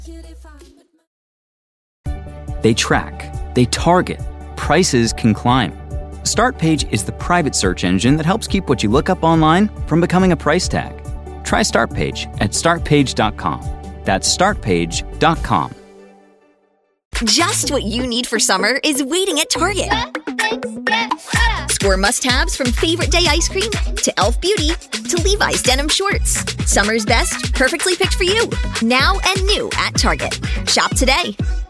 They track, they target, prices can climb. Startpage is the private search engine that helps keep what you look up online from becoming a price tag. Try Startpage at startpage.com. That's startpage.com. Just what you need for summer is waiting at Target. Score must-haves from Favorite Day ice cream to Elf Beauty to Levi's denim shorts. Summer's best, perfectly picked for you. Now and new at Target. Shop today.